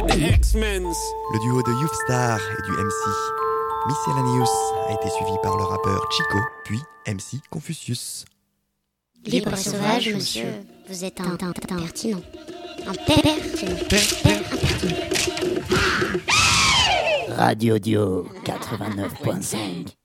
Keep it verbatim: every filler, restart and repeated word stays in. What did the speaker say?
The X-Men. Le duo de Youth Star et du M C Miscellaneous a été suivi par le rappeur Chico, puis M C Confucius. Libre sauvage, monsieur, vous êtes un impertinent. Un pertinent. Radio Dio quatre-vingt-neuf point cinq.